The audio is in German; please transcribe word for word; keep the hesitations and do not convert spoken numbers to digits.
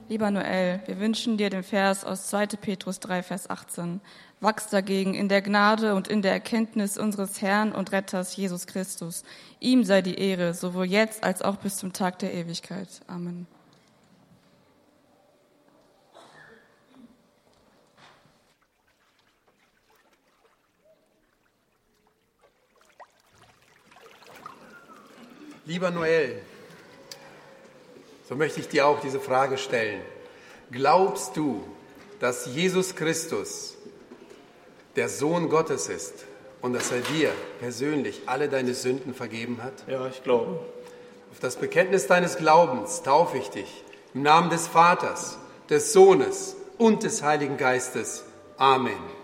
Lieber Noel, wir wünschen dir den Vers aus zweiter Petrus drei, Vers achtzehn. Wachs dagegen in der Gnade und in der Erkenntnis unseres Herrn und Retters Jesus Christus. Ihm sei die Ehre, sowohl jetzt als auch bis zum Tag der Ewigkeit. Amen. Lieber Noel, so möchte ich dir auch diese Frage stellen. Glaubst du, dass Jesus Christus der Sohn Gottes ist und dass er dir persönlich alle deine Sünden vergeben hat? Ja, ich glaube. Auf das Bekenntnis deines Glaubens taufe ich dich im Namen des Vaters, des Sohnes und des Heiligen Geistes. Amen.